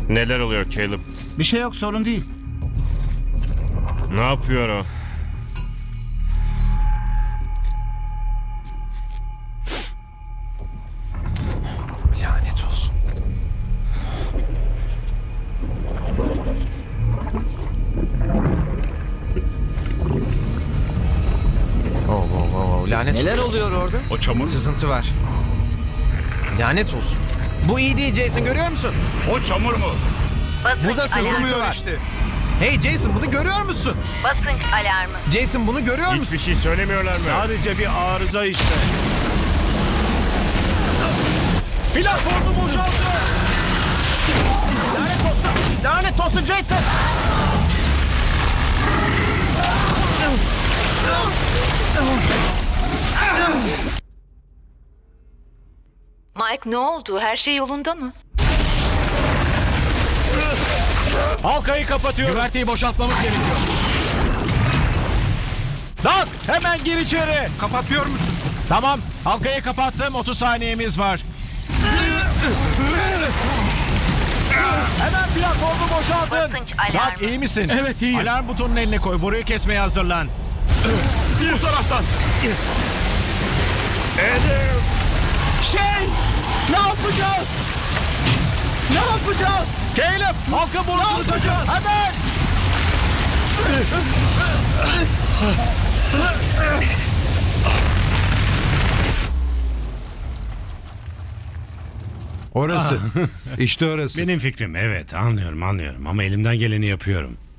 Neler oluyor Caleb? Bir şey yok, sorun değil. Ne yapıyor o? Lanet olsun. Lanet Neler olsun. oluyor orada? O çamur mu? Sızıntı var. Lanet olsun. Bu iyi değil Jason, görüyor musun? O çamur mu? Burada sızıntı var. Hey Jason, bunu görüyor musun? Basınç alarmı. Jason, bunu görüyor musun? Hiçbir şey söylemiyorlar mı? Sadece bir arıza işte. Platformu boşaltın. Lanet olsun. Lanet olsun Jason. Mike, ne oldu? Her şey yolunda mı? Halkayı kapatıyorum. Güverteyi boşaltmamız gerekiyor. Doc, hemen gir içeri. Kapatıyor musun? Tamam, halkayı kapattım. 30 saniyemiz var. Hemen platformu boşaltın. Basınç Bak, alarmı. iyi misin? Evet, iyiyim. Alarm butonunun eline koy. Burayı kesmeye hazırlan. Bu taraftan. Ne yapacağız? Ne yapacağız? Caleb, halka borusunu tutacağız. Hemen! Orası. İşte orası. Benim fikrim, evet, anlıyorum ama elimden geleni yapıyorum.